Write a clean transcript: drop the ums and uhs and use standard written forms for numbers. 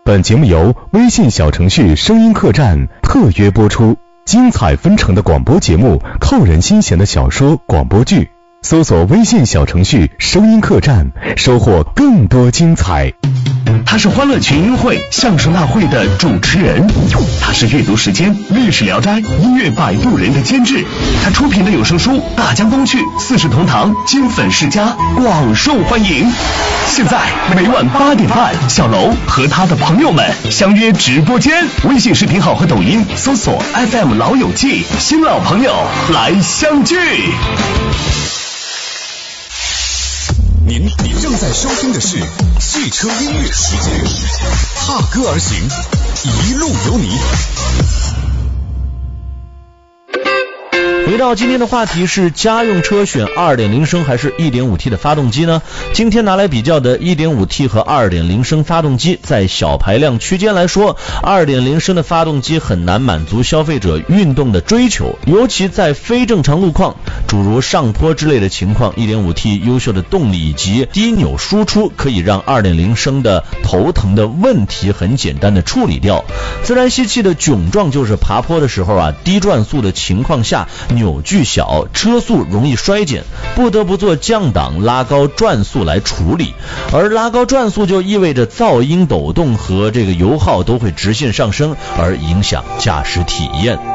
本节目由微信小程序声音客栈特约播出，精彩纷呈的广播节目，扣人心弦的小说广播剧，搜索微信小程序声音客栈，收获更多精彩。 他是欢乐群英会相声大会的主持人，他是阅读时间历史聊斋音乐摆渡人的监制，他出品的有声书《大江东去》《四世同堂》金粉世家广受欢迎。现在每晚8点半，小楼和他的朋友们相约直播间，微信视频号和抖音搜索 FM 老友记，新老朋友来相聚。 您正在收听的是汽车音乐时间，踏歌而行，一路有你。 回到今天的话题是家用车选 2.0 升还是 1.5T 的发动机呢？今天拿来比较的 1.5T 和 2.0 升发动机，在小排量区间来说， 2.0 升的发动机很难满足消费者运动的追求，尤其在非正常路况，诸如上坡之类的情况， 1.5T 优秀的动力以及低扭输出可以让 2.0 升的头疼的问题很简单的处理掉。自然吸气的窘状就是爬坡的时候低转速的情况下扭矩小，车速容易衰减，不得不做降档拉高转速来处理，而拉高转速就意味着噪音抖动和这个油耗都会直线上升，而影响驾驶体验。